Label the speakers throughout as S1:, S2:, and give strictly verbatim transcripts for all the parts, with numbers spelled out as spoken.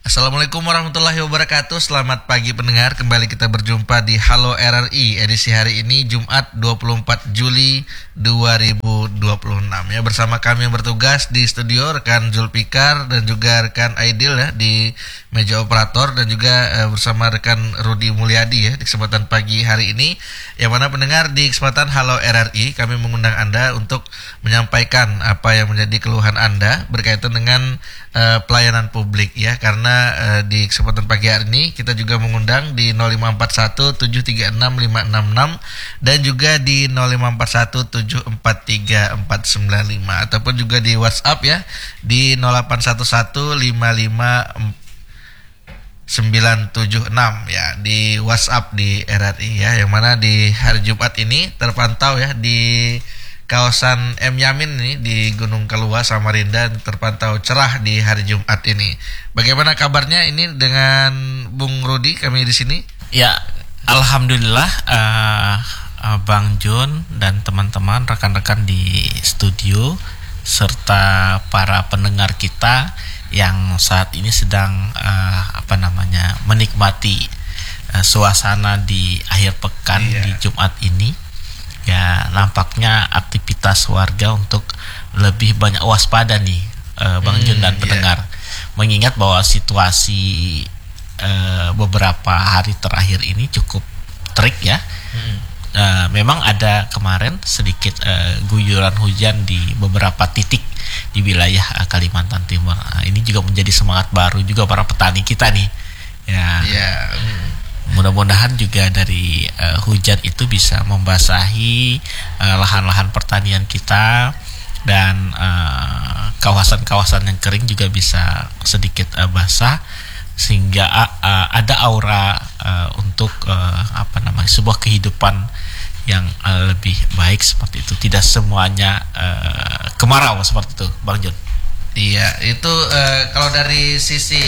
S1: Assalamualaikum warahmatullahi wabarakatuh. Selamat pagi pendengar. Kembali kita berjumpa di Halo R R I edisi hari ini Jumat dua puluh empat Juli dua ribu dua puluh enam ya, bersama kami yang bertugas di studio rekan Zulfikar dan juga rekan Aidil ya di meja operator, dan juga eh, bersama rekan Rudi Mulyadi ya di kesempatan pagi hari ini, yang mana pendengar di kesempatan Halo R R I kami mengundang Anda untuk menyampaikan apa yang menjadi keluhan Anda berkaitan dengan eh, pelayanan publik ya, karena uh, di kesempatan pagi hari ini kita juga mengundang di nol lima empat satu tujuh tiga enam lima enam enam dan juga di nol lima empat satu tujuh empat tiga empat sembilan lima, ataupun juga di WhatsApp ya di nol delapan satu satu lima lima sembilan tujuh enam ya, di WhatsApp di R R I ya, yang mana di hari Jumat ini terpantau ya di kawasan M Yamin ini di Gunung Kelua, Samarinda, terpantau cerah di hari Jumat ini. Bagaimana kabarnya ini dengan Bung Rudi kami di sini?
S2: Ya, alhamdulillah uh, uh, Bang Jun dan teman-teman rekan-rekan di studio serta para pendengar kita yang saat ini sedang uh, apa namanya menikmati uh, suasana di akhir pekan iya. di Jumat ini. Ya, nampaknya aktivitas warga untuk lebih banyak waspada nih, uh, Bang hmm, Jun dan pendengar. Yeah. Mengingat bahwa situasi uh, beberapa hari terakhir ini cukup terik ya. Hmm. Uh, memang ada kemarin sedikit uh, guyuran hujan di beberapa titik di wilayah uh, Kalimantan Timur. Uh, ini juga menjadi semangat baru juga para petani kita nih. Ya. Yeah. Hmm. Mudah-mudahan juga dari uh, hujan itu bisa membasahi uh, lahan-lahan pertanian kita, dan uh, kawasan-kawasan yang kering juga bisa sedikit uh, basah, sehingga uh, uh, ada aura uh, untuk uh, apa namanya sebuah kehidupan yang uh, lebih baik seperti itu. Tidak semuanya uh, kemarau seperti itu, Bang Jun.
S1: Iya, itu uh, kalau dari sisi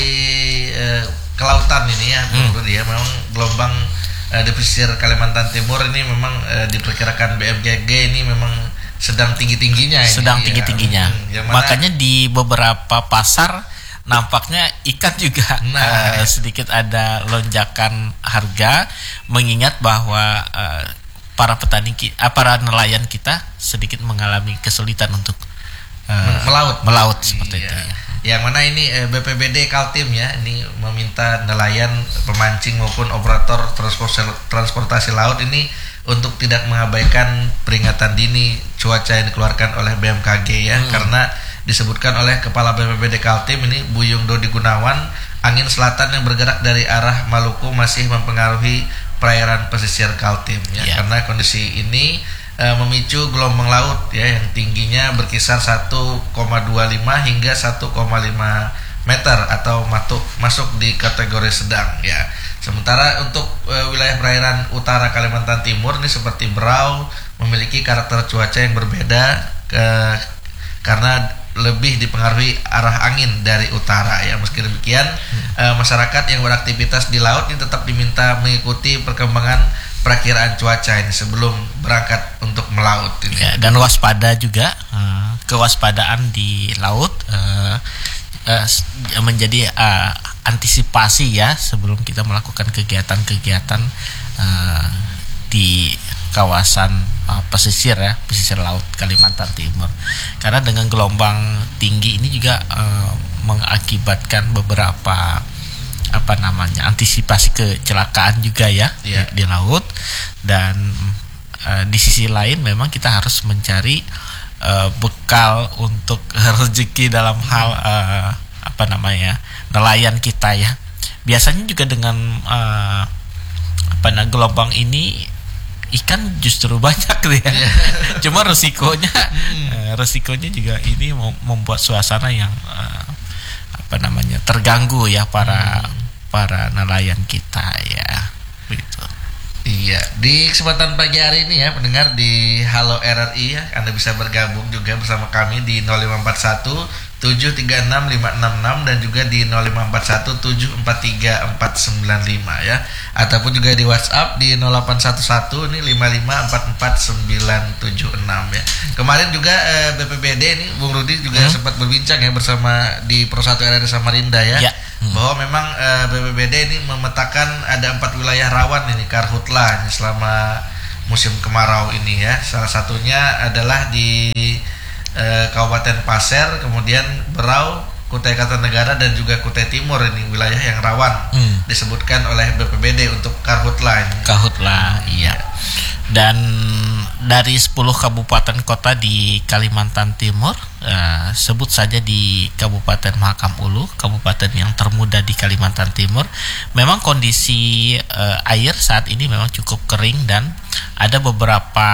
S1: uh, kelautan ini ya, hmm. ya memang gelombang uh, di pesisir Kalimantan Timur ini memang uh, diperkirakan B M K G ini memang sedang tinggi-tingginya ini,
S2: sedang tinggi-tingginya. Ya. Hmm, makanya di beberapa pasar nampaknya ikan juga nah, uh, sedikit ada lonjakan harga, mengingat bahwa uh, para petani uh, para nelayan kita sedikit mengalami kesulitan untuk uh,
S1: melaut
S2: melaut seperti
S1: iya.
S2: itu ya.
S1: Yang mana ini eh, B P B D Kaltim ya, ini meminta nelayan, pemancing maupun operator transportasi, transportasi laut ini untuk tidak mengabaikan peringatan dini cuaca yang dikeluarkan oleh B M K G ya, hmm. karena disebutkan oleh Kepala B P B D Kaltim ini Buyung Dodi Gunawan, angin selatan yang bergerak dari arah Maluku masih mempengaruhi perairan pesisir Kaltim ya, yeah. karena kondisi ini memicu gelombang laut ya yang tingginya berkisar satu koma dua lima hingga satu koma lima meter atau masuk masuk di kategori sedang ya. Sementara untuk e, wilayah perairan utara Kalimantan Timur ini seperti Berau memiliki karakter cuaca yang berbeda ke, karena lebih dipengaruhi arah angin dari utara ya. Meski demikian hmm. e, masyarakat yang beraktivitas di laut ini tetap diminta mengikuti perkembangan perakiraan cuaca ini sebelum berangkat untuk melaut ini.
S2: Ya, dan waspada juga, uh, kewaspadaan di laut uh, uh, menjadi uh, antisipasi ya sebelum kita melakukan kegiatan-kegiatan uh, di kawasan uh, pesisir ya, pesisir laut Kalimantan Timur. Karena dengan gelombang tinggi ini juga uh, mengakibatkan beberapa apa namanya antisipasi kecelakaan juga ya yeah. di, di laut, dan uh, di sisi lain memang kita harus mencari uh, bekal untuk rezeki dalam hal uh, apa namanya nelayan kita ya. Biasanya juga dengan uh, apa namanya gelombang ini ikan justru banyak ya. Yeah. Cuma resikonya uh, resikonya juga ini membuat suasana yang uh, apa namanya terganggu ya para hmm. para nelayan kita ya begitu.
S1: Iya, di kesempatan pagi hari ini ya pendengar di Halo R R I ya, Anda bisa bergabung juga bersama kami di nol lima empat satu tujuh tiga enam lima enam enam dan juga di nol lima empat satu tujuh empat tiga empat sembilan lima ya, ataupun juga di WhatsApp di nol delapan satu satu ini lima lima empat empat sembilan tujuh enam ya. Kemarin juga eh, B P B D ini Bung Rudi juga hmm. sempat berbincang ya bersama di Pro satu R R I Samarinda ya, ya. Hmm. bahwa memang eh, B P B D ini memetakan ada empat wilayah rawan ini karhutla ini selama musim kemarau ini ya. Salah satunya adalah di Eh, Kabupaten Pasir, kemudian Berau, Kutai Kartanegara dan juga Kutai Timur, ini wilayah yang rawan hmm. disebutkan oleh B P B D untuk karhutla ini.
S2: Karhutla, hmm. iya. Dan dari sepuluh kabupaten kota di Kalimantan Timur, eh, sebut saja di Kabupaten Mahakam Ulu, kabupaten yang termuda di Kalimantan Timur, memang kondisi eh, air saat ini memang cukup kering dan ada beberapa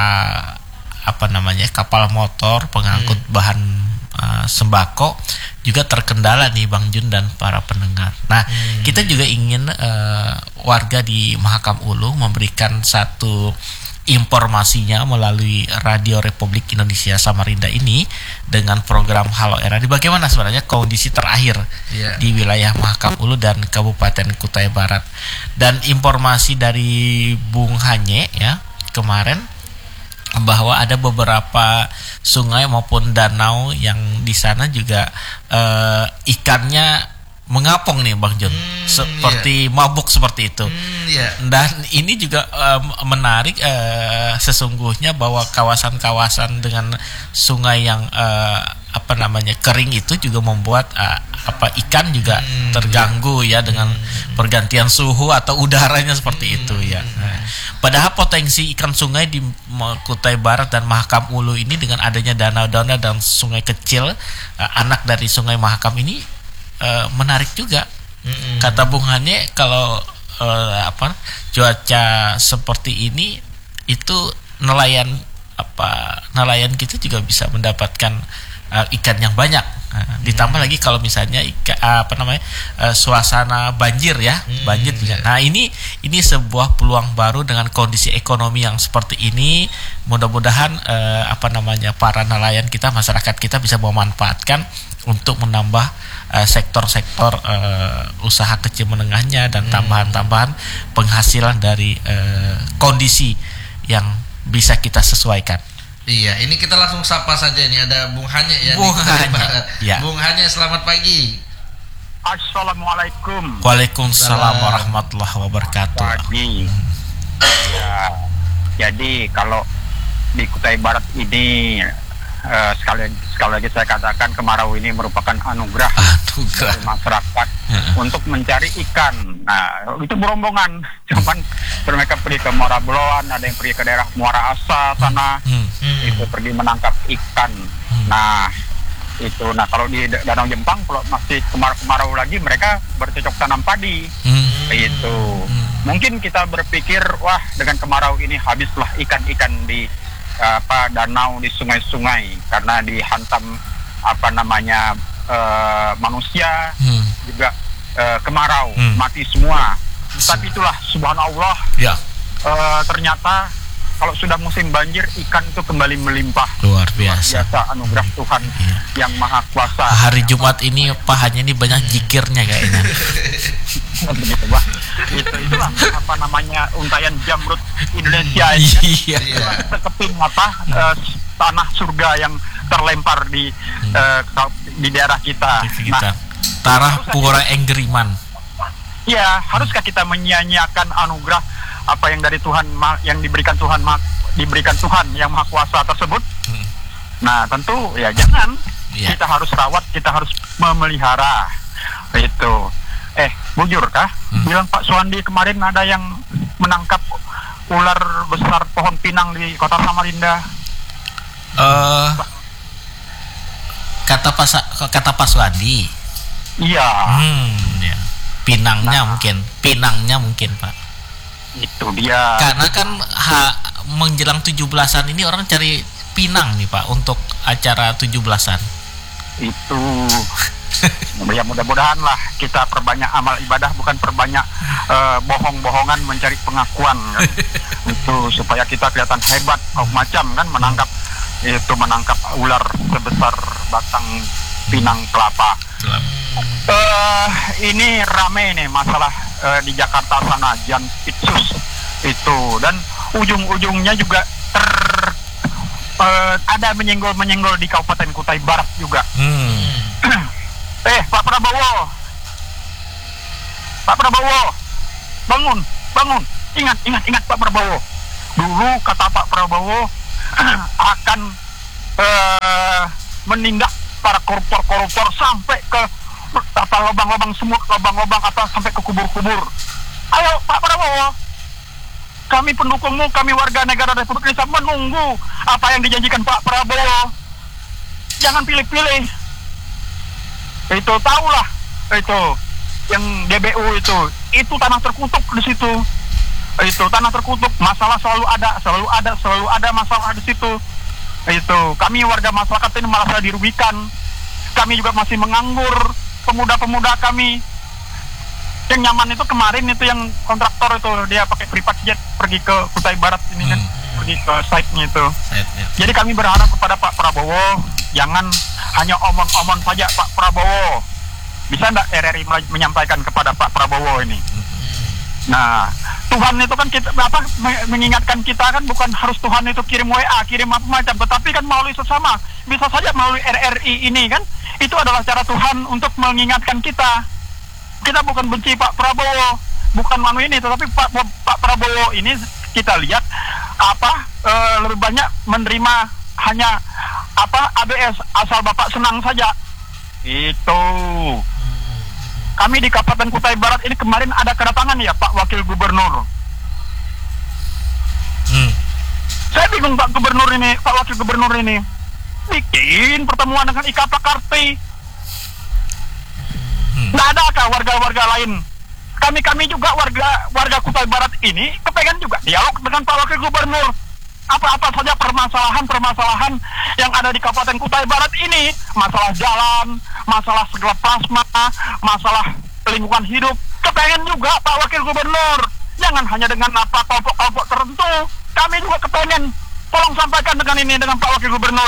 S2: apa namanya kapal motor pengangkut hmm. bahan uh, sembako juga terkendala nih Bang Jun dan para pendengar. Nah, hmm. kita juga ingin uh, warga di Mahakam Ulu memberikan satu informasinya melalui Radio Republik Indonesia Samarinda ini dengan program Halo R R I. Bagaimana sebenarnya kondisi terakhir yeah. di wilayah Mahakam Ulu dan Kabupaten Kutai Barat. Dan informasi dari Bung Hanye ya kemarin bahwa ada beberapa sungai maupun danau yang di sana juga uh, ikannya mengapung nih Bang John, hmm, seperti yeah. mabuk seperti itu. Hmm, yeah. Dan ini juga uh, menarik uh, sesungguhnya bahwa kawasan-kawasan dengan sungai yang uh, apa namanya kering itu juga membuat uh, apa ikan juga hmm, terganggu yeah. ya dengan hmm. pergantian suhu atau udaranya seperti hmm, itu ya. Nah, padahal potensi ikan sungai di Kutai Barat dan Mahakam Ulu ini dengan adanya danau-danau dan sungai kecil uh, anak dari Sungai Mahakam ini Uh, menarik juga. Mm-hmm. Kata Bung Hanye kalau uh, apa cuaca seperti ini itu nelayan apa nelayan kita juga bisa mendapatkan uh, ikan yang banyak. Nah, ditambah mm-hmm. lagi kalau misalnya ika, apa namanya uh, suasana banjir ya, mm-hmm. banjir juga. Nah, ini ini sebuah peluang baru dengan kondisi ekonomi yang seperti ini. Mudah-mudahan uh, apa namanya para nelayan kita, masyarakat kita bisa memanfaatkan untuk menambah uh, sektor-sektor uh, usaha kecil menengahnya dan tambahan-tambahan penghasilan dari uh, kondisi yang bisa kita sesuaikan.
S1: Iya, ini kita langsung sapa saja nih, ada Bung Hanye ya.
S2: Bung Hanye. Ya.
S1: Bung Hanye, selamat pagi.
S3: Assalamualaikum.
S2: Waalaikumsalam warahmatullahi wabarakatuh.
S3: Pagi. Ya, jadi kalau di Kutai Barat ini Uh, sekali sekali lagi saya katakan kemarau ini merupakan anugerah, anugerah. dari masyarakat uh-huh. untuk mencari ikan. Nah, itu berombongan. Cuman mereka pergi ke Muara Beloan, ada yang pergi ke daerah Muara Asa sana, uh-huh. itu pergi menangkap ikan. Uh-huh. Nah, itu. Nah, kalau di Danau Jempang kalau masih kemarau-kemarau lagi, mereka bercocok tanam padi. Uh-huh. Itu. Uh-huh. Mungkin kita berpikir, wah dengan kemarau ini habislah ikan-ikan di apa danau, di sungai-sungai karena dihantam apa namanya uh, manusia hmm. juga uh, kemarau hmm. mati semua. Tapi itulah subhanallah ya. uh, ternyata kalau sudah musim banjir ikan itu kembali melimpah.
S2: Luar biasa,
S3: Luar biasa anugerah Tuhan ya. yang maha kuasa.
S2: Hari Jumat ini Pak Hanye ini banyak zikirnya kayaknya.
S3: Begitu, Pak. Itu itulah apa namanya untayan jamrut Indonesia ini.
S2: Iya.
S3: Kan? Sekeping apa uh, tanah surga yang terlempar di hmm. uh, di daerah kita.
S2: kita. Nah, Tarah Pura Enggeriman.
S3: Iya, haruskah kita menyia-nyiakan anugerah apa yang dari Tuhan yang diberikan Tuhan diberikan Tuhan yang Maha Kuasa tersebut? Hmm. Nah, tentu ya jangan. Yeah. Kita harus rawat, kita harus memelihara. Itu. Eh, bujur kah? Hmm. Bilang Pak Suwandi kemarin ada yang menangkap ular besar pohon pinang di Kota Samarinda.
S2: Uh, kata Pak kata Pak Suwandi.
S3: Iya.
S2: Hmm, ya. Pinangnya nah. mungkin, pinangnya mungkin, Pak.
S3: Itu dia.
S2: Karena kan ha, menjelang tujuh belasan ini orang cari pinang nih Pak untuk acara tujuh belasan.
S3: Itu ya mudah-mudahan lah kita perbanyak amal ibadah, bukan perbanyak uh, bohong-bohongan mencari pengakuan kan? Itu supaya kita kelihatan hebat, oh, macam kan menangkap itu menangkap ular sebesar batang Pinang Kelapa. Uh, ini rame nih masalah uh, di Jakarta sana Jampitsus itu, dan ujung-ujungnya juga ter uh, ada menyenggol-menyenggol di Kabupaten Kutai Barat juga. Hmm. eh Pak Prabowo, Pak Prabowo, bangun, bangun, ingat, ingat, ingat Pak Prabowo. Dulu kata Pak Prabowo akan uh, menindak para koruptor-koruptor sampai ke apa lubang-lubang semut, lubang-lubang apa sampai ke kubur-kubur. Ayo Pak Prabowo, kami pendukungmu, kami warga negara Republik Indonesia menunggu apa yang dijanjikan Pak Prabowo. Jangan pilih-pilih. Itu tahulah itu yang D B U itu, itu tanah terkutuk di situ. Itu tanah terkutuk, masalah selalu ada, selalu ada, selalu ada masalah di situ. Itu kami warga masyarakat ini malah dirugikan. Kami juga masih menganggur. Pemuda-pemuda kami yang nyaman itu kemarin itu yang kontraktor itu dia pakai private jet pergi ke Kutai Barat ini kan, hmm. pergi ke site-nya itu. Site-nya. Jadi kami berharap kepada Pak Prabowo jangan hanya omong-omong saja Pak Prabowo. Bisa enggak R R I menyampaikan kepada Pak Prabowo ini? Hmm. Nah, Tuhan itu kan kita apa mengingatkan kita kan bukan harus Tuhan itu kirim W A, kirim apa macam, tetapi kan melalui sesama. Bisa saja melalui R R I ini kan. Itu adalah cara Tuhan untuk mengingatkan kita. Kita bukan benci Pak Prabowo, bukan manu ini, tetapi Pak Pak Prabowo ini kita lihat apa e, lebih banyak menerima hanya apa A B S asal Bapak senang saja. Itu. Kami di Kabupaten Kutai Barat ini kemarin ada kedatangan ya Pak Wakil Gubernur. Hmm. Saya bingung Pak Gubernur ini, Pak Wakil Gubernur ini bikin pertemuan dengan I K P Karti. Hmm. Nggak adakah warga-warga lain? Kami-kami juga warga warga Kutai Barat ini kepengen juga dialog dengan Pak Wakil Gubernur. Apa-apa saja permasalahan-permasalahan yang ada di Kabupaten Kutai Barat ini, masalah jalan, masalah segala plasma, masalah lingkungan hidup, kepengen juga Pak Wakil Gubernur. Jangan hanya dengan apa kelompok-kelompok tertentu. Kami juga kepengen. Tolong sampaikan dengan ini dengan Pak Wakil Gubernur.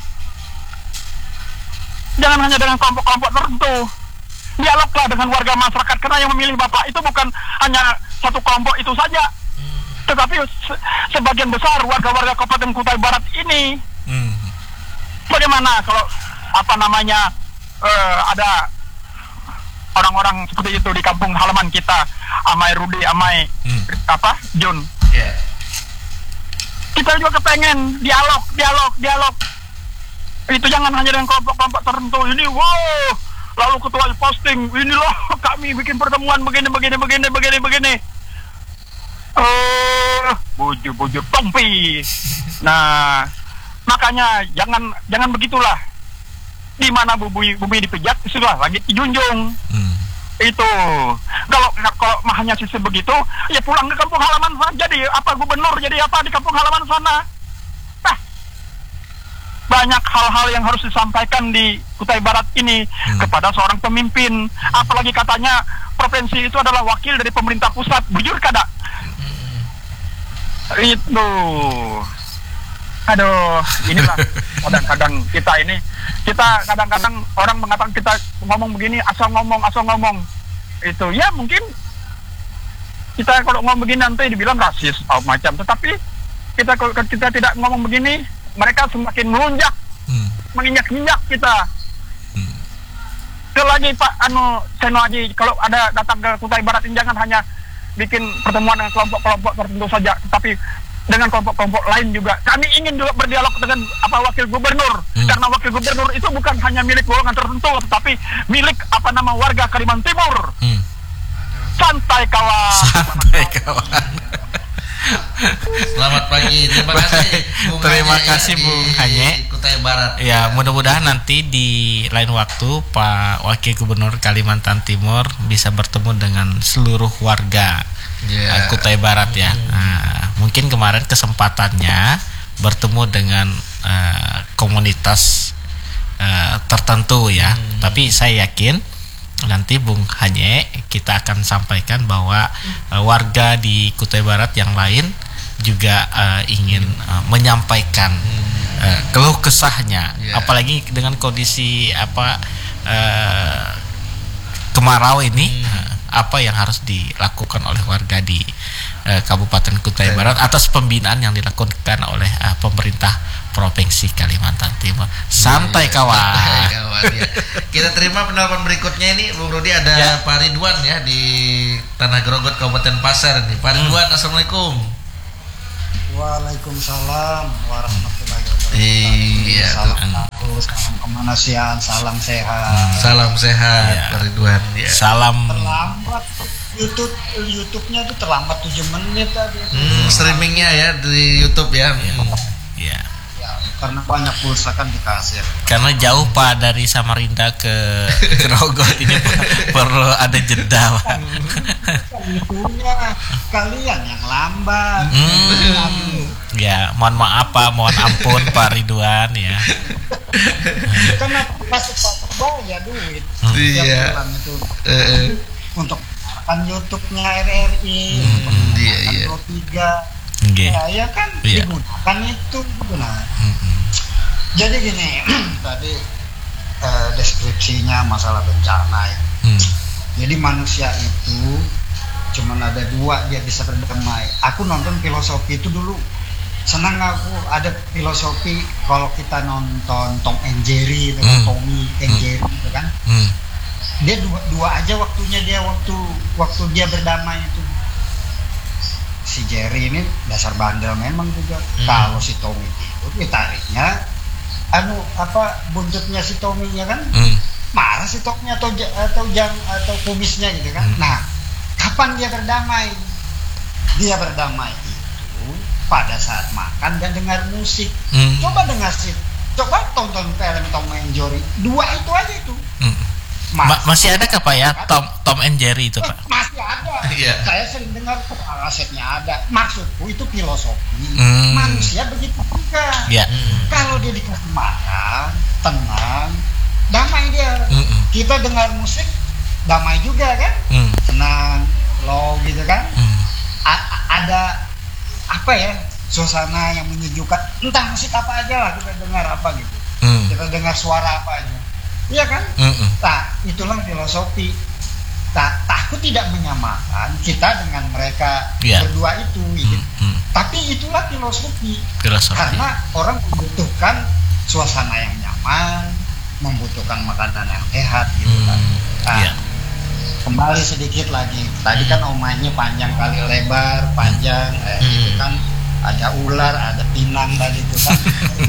S3: Jangan hanya dengan kelompok-kelompok tertentu. Dialoglah dengan warga masyarakat, karena yang memilih Bapak itu bukan hanya satu kelompok itu saja, tetapi se sebagian besar warga-warga Kabupaten Kutai Barat ini. Hmm. Bagaimana kalau apa namanya uh, ada orang-orang seperti itu di kampung halaman kita, Amai Rudi, Amai hmm. apa Jun? Yeah. Kita juga kepengen dialog, dialog, dialog. Itu jangan hanya dengan kelompok-kelompok tertentu. Ini wow, lalu ketua posting, ini loh kami bikin pertemuan begini, begini, begini, begini, begini. Eh, uh, bujur-bujur tompi. Nah, makanya jangan jangan begitulah. Di mana bumi bumi dipijak, sudah langit dijunjung. Hmm. Itu kalau kalau hanya sisi begitu, ya pulang ke kampung halaman saja. Jadi apa gubernur, jadi apa di kampung halaman sana. Nah, banyak hal-hal yang harus disampaikan di Kutai Barat ini hmm. kepada seorang pemimpin. Apalagi katanya provinsi itu adalah wakil dari pemerintah pusat. Bujur kada? Itu, aduh, inilah kadang-kadang kita ini, kita kadang-kadang orang mengatakan kita ngomong begini, asal ngomong, asal ngomong. Itu, ya mungkin kita kalau ngomong begini nanti dibilang rasis, oh, macam. Tetapi kita kalau kita tidak ngomong begini, mereka semakin melunjak, hmm. menginjak-injak kita. Hmm. Selagi Pak Anu Seno Aji, kalau ada datang ke Kutai Barat ini jangan hanya bikin pertemuan dengan kelompok-kelompok tertentu saja, tapi dengan kelompok-kelompok lain juga. Kami ingin juga berdialog dengan apa wakil gubernur, hmm. karena wakil gubernur itu bukan hanya milik golongan tertentu, tetapi milik apa nama warga Kalimantan Timur. Hmm. Santai kawan.
S2: Santai kawan.
S1: Selamat pagi, terima kasih.
S2: Bung terima Hanye kasih ya, Bung Hanye.
S1: Kutai Barat.
S2: Ya, mudah-mudahan nanti di lain waktu Pak Wakil Gubernur Kalimantan Timur bisa bertemu dengan seluruh warga yeah. Kutai Barat ya. Hmm. Nah, mungkin kemarin kesempatannya bertemu dengan uh, komunitas uh, tertentu ya. Hmm. Tapi saya yakin nanti Bung Hanye kita akan sampaikan bahwa uh, warga di Kutai Barat yang lain juga uh, ingin uh, menyampaikan uh, keluh kesahnya,
S1: yeah.
S2: apalagi dengan kondisi apa uh, kemarau ini, hmm. uh, apa yang harus dilakukan oleh warga di uh, Kabupaten Kutai Barat atas pembinaan yang dilakukan oleh uh, pemerintah Provinsi Kalimantan Timur. Santai kawan.
S1: Santai kawan ya. Kita terima penelpon berikutnya ini, Bung Rudi, ada ya. Pak Ridwan ya di Tanah Grogot Kabupaten Pasir nih. Pak Ridwan, hmm. Assalamualaikum.
S4: Waalaikumsalam warahmatullahi wabarakatuh.
S1: Iya.
S4: Salam aku, salam kemanusiaan, salam sehat.
S1: Hmm, salam sehat, ya. Pak Ridwan. Ya.
S2: Salam.
S4: Terlambat YouTube YouTube-nya tuh terlambat tujuh menit tadi.
S1: Hmm, streamingnya ya di YouTube ya. Hmm.
S2: Ya.
S4: Karena banyak pulsa kan dikasih.
S2: Karena jauh Pak dari Samarinda ke Grogot ini perlu ada jeda Pak.
S4: Itunya kalian yang lambat.
S2: Hmm. Ya, mohon maaf Pak, mohon ampun Pak Ridwan ya.
S4: Karena pasti Pak bayar duit.
S1: Iya.
S4: Itu untuk kan YouTube-nya R R I,
S1: hmm, iya, iya.
S4: Pro tiga.
S2: Okay.
S4: Ya, ya kan yeah. digunakan itu benar. Mm-hmm. Jadi gini, tadi eh, deskripsinya masalah bencana ya. Mm. Jadi manusia itu cuman ada dua dia bisa berdamai. Aku nonton filosofi itu dulu senang aku, ada filosofi kalau kita nonton Tom and Jerry, mm. Tommy and mm. Jerry gitu kan. Mm. Dia dua, dua aja waktunya dia waktu waktu dia berdamai itu. Si Jerry ini dasar bandel memang juga. Hmm. Kalau si Tommy itu ditariknya anu apa buntutnya si Tommy-nya kan hmm. marah si Tommy atau atau jam atau kumisnya gitu kan. Hmm. Nah, kapan dia berdamai? Dia berdamai itu pada saat makan dan dengar musik. Hmm. Coba dengar sih. Coba tonton film Tom and Jerry. Dua itu aja itu. Hmm.
S2: Mas, Ma- masih ada kah Pak ya Tom Tom and Jerry itu Pak?
S4: Masih ada.
S1: Yeah.
S4: Saya sering dengar kasetnya ada. Maksudku itu filosofi. Hmm. Manusia begitu juga.
S2: Yeah.
S4: Hmm. Kalau dia dikasih makan, tenang, damai dia. Hmm. Kita dengar musik, damai juga kan? Hmm. Tenang, low gitu kan? Hmm. A- ada apa ya? Suasana yang menyejukkan. Entah musik apa aja lah kita dengar apa gitu. Hmm. Kita dengar suara apa aja. Iya kan? Mm-mm. Nah, itulah filosofi. Nah, aku tidak menyamakan kita dengan mereka yeah. berdua itu, gitu. Mm-hmm. Tapi itulah filosofi. filosofi. Karena orang membutuhkan suasana yang nyaman, membutuhkan makanan yang sehat, gitu kan. Nah, yeah. Kembali sedikit lagi. Tadi kan omongannya panjang kali lebar, panjang, eh, mm. itu kan ada ular, ada pinang tadi itu kan.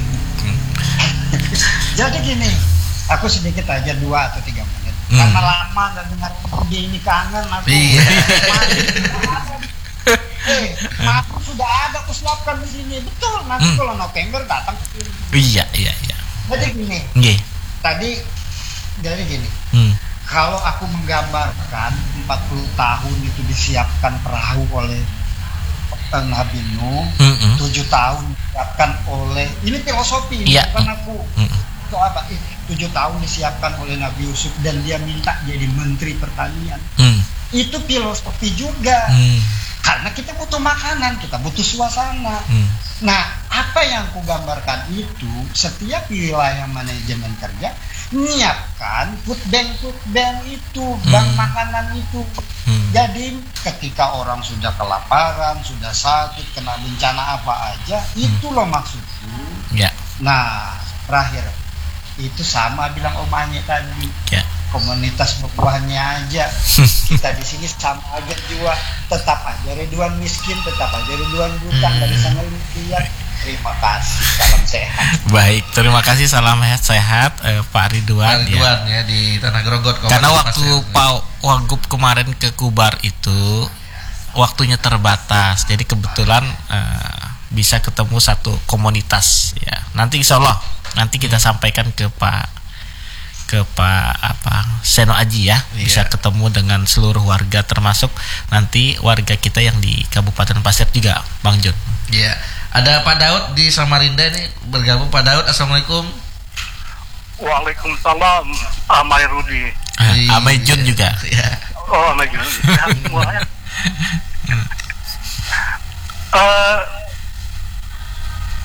S4: Jadi gini. Aku sedikit aja dua atau tiga menit hmm. karena lama dan dengar dia ini kangen aku. Iya. Eh, aku sudah ada aku siapkan di sini betul. Nanti hmm. kalau November datang ke sini.
S2: Iya iya iya.
S4: Jadi gini.
S2: Yeah.
S4: Tadi jadi gini. Hmm. Kalau aku menggambarkan empat puluh tahun itu disiapkan perahu oleh Nabi Nuh, mm-hmm. tujuh tahun disiapkan oleh ini filosofi yeah. bukan aku. Mm-hmm. Itu apa? tujuh tahun disiapkan oleh Nabi Yusuf dan dia minta jadi menteri pertanian. Hmm. Itu filosofi juga. Hmm. Karena kita butuh makanan, kita butuh suasana. Hmm. Nah, apa yang aku gambarkan itu setiap wilayah manajemen kerja menyiapkan food bank food bank itu, hmm. bank makanan itu. Hmm. Jadi ketika orang sudah kelaparan, sudah sakit, kena bencana apa aja, hmm. itu loh maksudku. Yeah. Nah, terakhir itu sama bilang Om Anye tadi ya. Komunitas buahnya aja kita di sini sama aja juga tetap aja Ridwan miskin tetap aja Ridwan butang hmm. dari sana lihat. Terima kasih, salam sehat.
S2: Baik, terima kasih, salam sehat eh, Pak Ridwan,
S1: Pak Ridwan ya. ya di Tanah Grogot.
S2: Karena waktu Pak Wagub kemarin ke Kubar itu waktunya terbatas, jadi kebetulan eh, bisa ketemu satu komunitas ya. Nanti insya Allah nanti kita sampaikan ke Pak ke Pak apa Seno Aji ya, yeah. bisa ketemu dengan seluruh warga termasuk nanti warga kita yang di Kabupaten Pasir juga, Bang Jun.
S1: Iya, yeah. Ada Pak Daud di Samarinda ini bergabung. Pak Daud, assalamualaikum.
S5: Waalaikumsalam, Amai Rudi.
S2: Ah, Amai Jun juga.
S1: Yeah.
S5: Oh, Amai Jun. Semuanya. uh,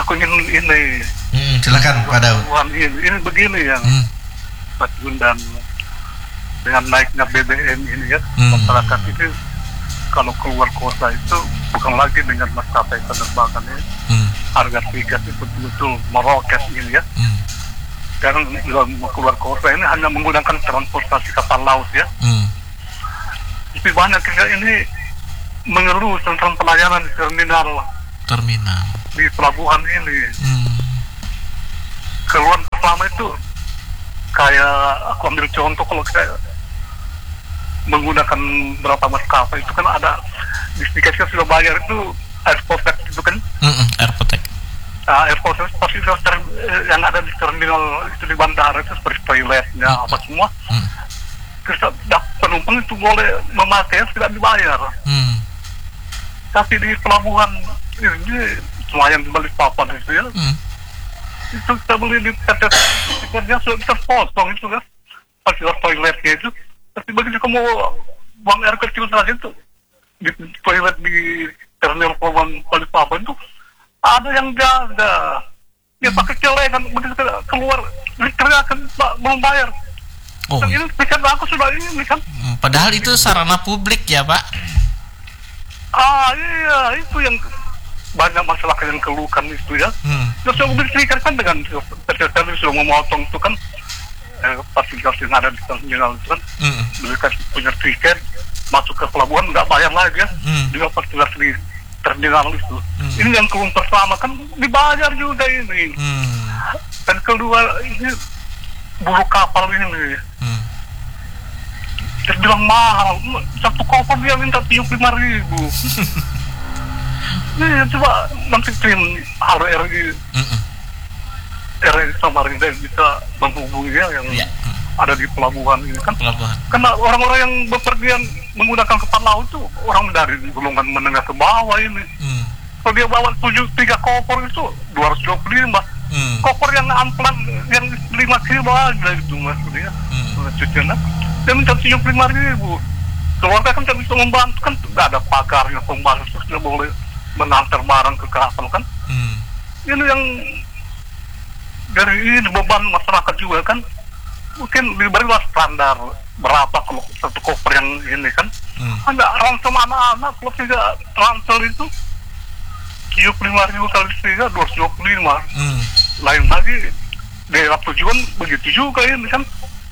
S5: aku ingin ini.
S1: Hmm, silakan Pak Daud.
S5: Ini, ini begini yang hmm. Pak Jun dan dengan naiknya B B M ini ya, hmm. masyarakat ini kalau keluar kota itu bukan lagi dengan maskapai penerbangan ya, hmm. harga tiket itu betul-betul meroket ini ya. Hmm. Sekarang mau keluar kota ini hanya menggunakan transportasi kapal laut ya. Hmm. Tapi banyak juga ini mengeluh tentang pelayanan di terminal.
S2: Terminal.
S5: Di pelabuhan ini. Hmm. Keluar pertama itu kayak aku ambil contoh kalau kayak menggunakan berapa maskapai itu kan ada di tiket sudah bayar itu airport tax itu kan.
S2: Mm-mm, airport tax.
S5: Uh, airport tax pasti ter, yang ada di terminal itu di bandara itu seperti toiletnya mm. apa semua. Mm. Terus penumpang itu boleh memakai tidak dibayar. Mm. Tapi di pelabuhan ini lumayan di Balikpapan itu ya. Mm. Itu kita beli di P T tiketnya sudah terpotong itu kan. Pasti toiletnya itu. Tapi begitu kamu buang air kecil saja itu di toilet di terminal pelabuhan Balikpapan itu ada yang jaga. Dia pakai celengan begitu keluar diteriakan belum bayar. Oh. Dan ini tiket aku sudah ini kan.
S2: Hmm, padahal itu sarana publik ya Pak.
S5: Ah iya itu yang banyak masyarakat yang keluhkan itu ya. Hmm. Terus yang berikan kan dengan P T Service sudah memotong itu kan. Eh, fasilitas yang ada di terminal itu kan, mm. mereka punya tiket masuk ke pelabuhan nggak bayar lagi ya, mm. juga fasilitas di terminal itu. Mm. Ini yang keluar pertama kan dibayar juga ini. Mm. Dan kedua ini buruh kapal ini, mm. terbilang mahal. Satu koper dia minta tujuh puluh lima ribu. Nih coba nanti tim H R I. Mm-mm. R R I Samarinda bisa menghubungi ya yang ya. Ada di pelabuhan ini kan. Pelabuhan. Karena orang-orang yang bepergian menggunakan kapal laut itu orang dari golongan menengah ke bawah ini. Hmm. Kalau dia bawa tujuh tiga koper itu dua ratus dua puluh lima. Hmm. Koper yang amplan yang lima kilo aja itu maksudnya. Hmm. Cucian dia minta tujuh puluh lima ribu. Keluarga kan tidak bisa membantu kan tidak ada pagarnya pembantu tidak boleh menantar barang ke kapal kan. Hmm. Ini yang dari ini beban masyarakat juga kan mungkin diberilah standar berapa kalau satu koper yang ini kan hmm. ada ransel anak-anak kalau tiga ransel itu tujuh puluh lima ribu kali tiga dua ratus dua puluh lima hmm. lain lagi daerah tujuan begitu juga ini kan.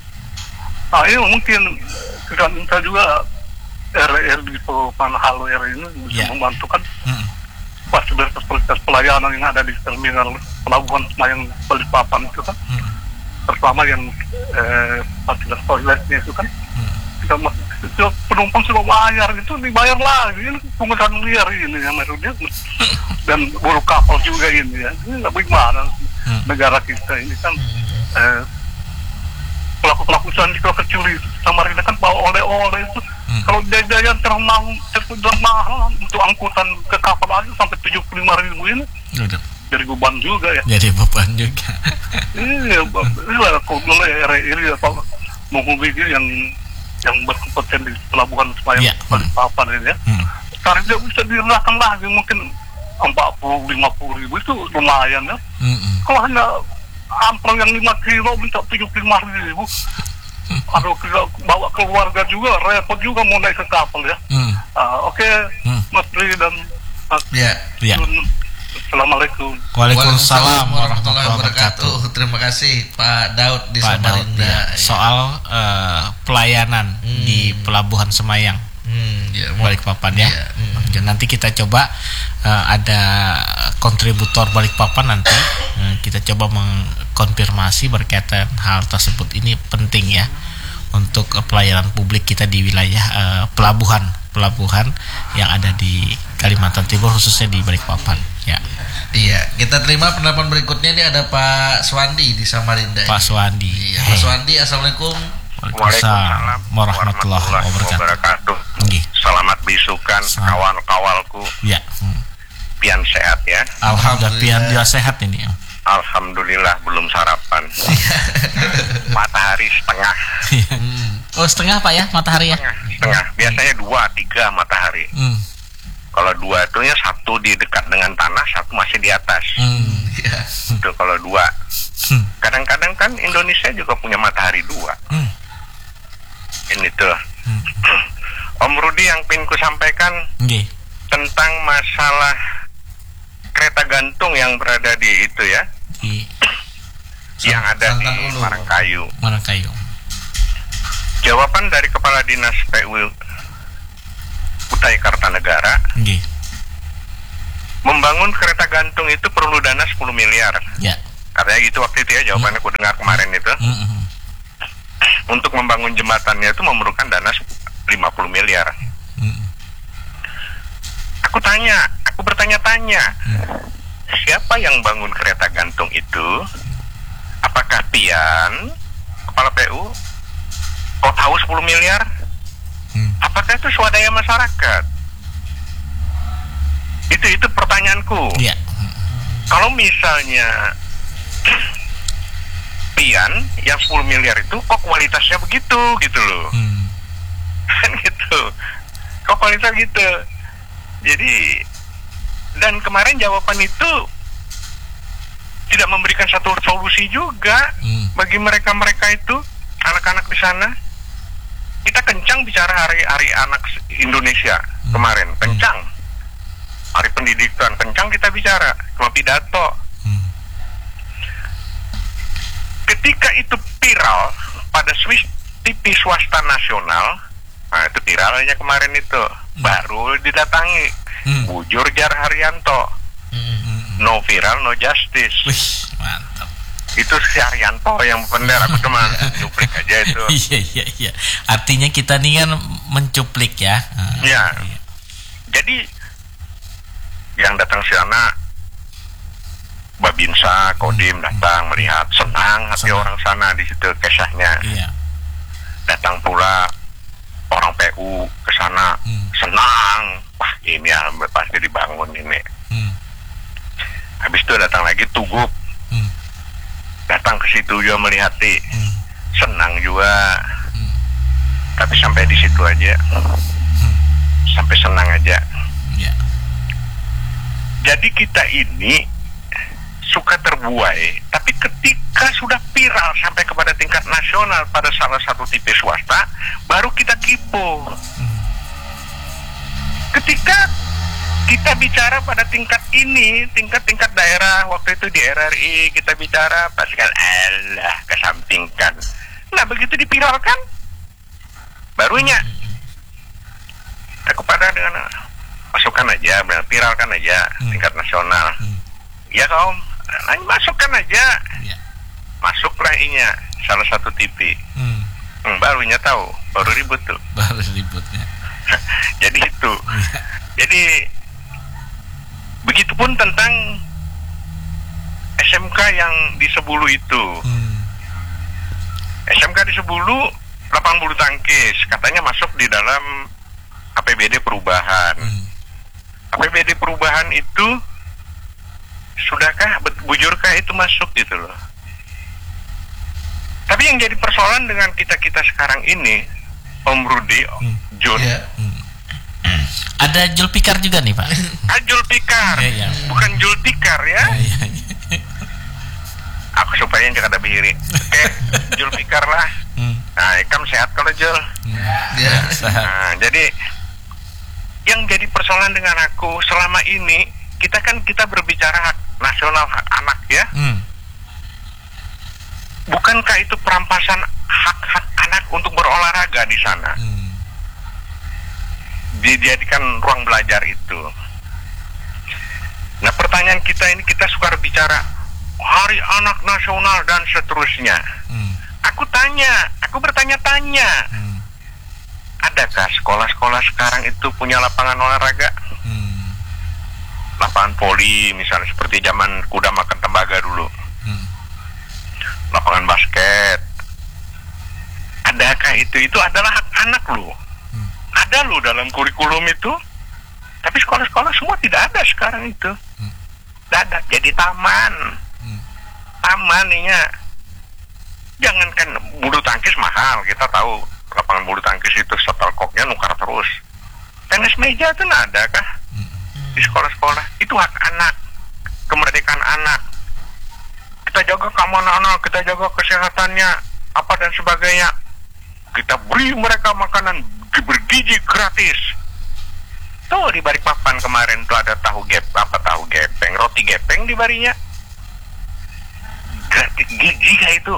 S5: Nah ini mungkin kita minta juga R R di Pelabuhan Halu R ini bisa yeah. membantu kan hmm. fasilitas-fasilitas pelayanan yang ada di terminal pelabuhan Semayang Balikpapan itu kan, hmm. terutama yang eh, fasilitas toiletnya itu kan, hmm. kita itu penumpang sudah bayar itu dibayar lagi, ini pungutan liar ini yang maksudnya dan buruh kapal juga ini ya, ini nggak bagaimana hmm. negara kita ini kan eh, pelaku-pelaku usaha kecil di Samarinda kan bawa oleh-oleh itu. Hmm. Kalau jajan terlalu terlalu mahal untuk angkutan ke kapal aja sampai tujuh puluh lima ribu ini, udah. Jadi beban juga ya.
S2: Jadi beban juga.
S5: Iya, iya. Kalau boleh R R I apa menghubungi yang yang berkompeten di pelabuhan Semayang yeah. Balikpapan ini ya. Hmm. Tarifnya bisa direndahkan lagi mungkin empat puluh lima puluh ribu itu lumayan ya. Hmm. Kalau hanya amplang yang lima kilo minta tujuh puluh lima ribu. Aduh, bawa keluarga juga repot juga mau naik ke kapal ya. Hmm. Uh, Oke, okay. hmm. Mas Tri dan Mas
S1: ya.
S5: Ya. Assalamualaikum.
S2: Waalaikumsalam
S1: warahmatullahi wabarakatuh. Terima kasih Pak Daud di
S2: Pak
S1: Samarinda.
S2: Daud, ya. Soal uh, pelayanan hmm. di Pelabuhan Semayang hmm, ya, Balikpapan ya. ya. Hmm. Nanti kita coba uh, ada kontributor Balikpapan nanti uh, kita coba mengkonfirmasi berkaitan hal tersebut. Ini penting ya untuk uh, pelayanan publik kita di wilayah uh, pelabuhan pelabuhan yang ada di Kalimantan Timur khususnya di Balikpapan ya.
S1: Iya, kita terima penelpon berikutnya ini ada Pak Swandi di Samarinda.
S2: Pak Swandi.
S1: Iya, Pak Swandi, assalamualaikum.
S6: Waalaikumsalam warahmatullahi wabarakatuh. Selamat bisukan kawan-kawalku.
S2: Ya. Hmm.
S6: Pian sehat ya.
S2: Alhamdulillah Pian dia sehat ini.
S6: Alhamdulillah belum sarapan. Matahari setengah.
S2: Oh setengah Pak ya matahari ya?
S6: Setengah, setengah. Biasanya dua tiga matahari. Hmm. Kalau dua itu ya satu di dekat dengan tanah, satu masih di atas. Hmm. Ya. Itu kalau dua. Hmm. Kadang-kadang kan Indonesia juga punya matahari dua. Hmm. Ini tuh. Hmm. Om Rudi yang pengen ku sampaikan okay. tentang masalah kereta gantung yang berada di itu ya. Di yang ada di Marangkayu.
S2: Marangkayu.
S6: Jawaban dari Kepala Dinas P U Kutai Kartanegara. Okay. Membangun kereta gantung itu perlu dana sepuluh miliar. Ya. Katanya gitu waktu itu ya, jawabannya mm. aku dengar kemarin itu. Mm-hmm. Untuk membangun jembatannya itu memerlukan dana lima puluh miliar. Mm. Aku tanya, aku bertanya-tanya. Mm. Siapa yang bangun kereta gantung itu? Apakah Pian, Kepala P U? Kok tahu sepuluh miliar? Mm. Apakah itu swadaya masyarakat? Itu itu pertanyaanku. Yeah. Kalau misalnya Pian yang sepuluh miliar itu kok kualitasnya begitu gitu loh. Hmm. Kan gitu. Kok kualitasnya gitu. Jadi dan kemarin jawaban itu tidak memberikan satu solusi juga hmm. bagi mereka-mereka itu, anak-anak di sana. Kita kencang bicara hari-hari anak Indonesia hmm. kemarin, kencang. Hmm. Hari pendidikan kencang kita bicara, cuma pidato. Hmm. Ketika itu viral pada Swiss T V swasta nasional, nah itu viralnya kemarin itu, hmm. baru didatangi, hmm. bujur Jar Haryanto, hmm. no viral no justice.
S2: Wih, mantap.
S6: Itu si Haryanto yang benar, aku cuma cuplik aja itu.
S2: Iya iya iya. Artinya kita nih kan mencuplik ya.
S6: Iya. Iya. Jadi yang datang sana Babinsa, Kodim hmm. datang melihat, senang hati senang. Orang sana di situ kisahnya. Iya. Datang pula orang P U ke sana, hmm. senang. Wah, ini ya pasti dibangun ini. Hmm. Habis itu datang lagi Tugup. Hmm. Datang ke situ juga melihat, hmm. senang juga. Hmm. Tapi sampai di situ aja. Hmm. Sampai senang aja. Yeah. Jadi kita ini suka terbuai, tapi ketika sudah viral sampai kepada tingkat nasional pada salah satu T V swasta, baru kita kipo. Ketika kita bicara pada tingkat ini, tingkat-tingkat daerah, waktu itu di R R I kita bicara, pasti kan alah, kesampingkan. Nah begitu dipiralkan, barunya aku pada dengan masukkan aja, viralkan aja hmm. tingkat nasional. Hmm. Ya kaum, nah, masukkan aja. Ya. Masuklah inya salah satu T V. Hmm. Hmm, barunya tahu, baru ribut tuh.
S2: Baru ributnya.
S6: Jadi itu. Ya. Jadi begitupun tentang S M K yang di Sebulu itu. Hmm. S M K di Sebulu lapangan bulu tangkis katanya masuk di dalam A P B D perubahan. Hmm. A P B D perubahan itu sudahkah, bujurkah itu masuk gitu loh. Tapi yang jadi persoalan dengan kita-kita sekarang ini, Om Rudi, hmm. Jun, yeah. hmm.
S2: ada Julpikar juga nih Pak.
S6: Ah, Julpikar, yeah, yeah. bukan Jultikar ya. Yeah, yeah, yeah. Aku supaya yang ada bihiri. Oke, okay. Julpikar lah. Hmm. Nah, Ikam sehat kalau Jul. Hmm. Yeah. Nah, jadi yang jadi persoalan dengan aku selama ini, kita kan kita berbicara hak nasional, hak anak ya. Hmm. Bukankah itu perampasan hak-hak anak untuk berolahraga di sana? Hmm. Dijadikan ruang belajar itu. Nah pertanyaan kita ini, kita suka bicara Hari Anak Nasional dan seterusnya. Hmm. Aku tanya, aku bertanya-tanya. Hmm. Adakah sekolah-sekolah sekarang itu punya lapangan olahraga? Hmm. Lapangan voli misalnya seperti zaman kuda makan tembaga dulu. Hmm. Lapangan basket. Adakah itu? Itu adalah hak anak loh. Hmm. Ada loh dalam kurikulum itu. Tapi sekolah-sekolah semua tidak ada sekarang itu. Hmm. Tidak ada. Jadi taman. Hmm. Taman nih ya. Jangankan bulu tangkis mahal, kita tahu. Lapangan bulu tangkis itu setelkoknya nukar terus. Tenis meja itu ada kah? Hmm. Di sekolah-sekolah. Itu hak anak, kemerdekaan anak. kita jaga keamanan, kita jaga kesehatannya, apa dan sebagainya. Kita beri mereka makanan bergizi gratis. Tuh di Balikpapan kemarin tuh ada tahu gep, apa tahu gepeng, roti gepeng di barinya. Gratis, gizi kah itu?